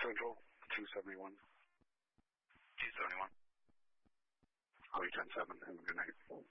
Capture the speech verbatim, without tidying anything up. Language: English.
Central, two seventy-one. two seventy-one. Oh, ten seven. Have a good night.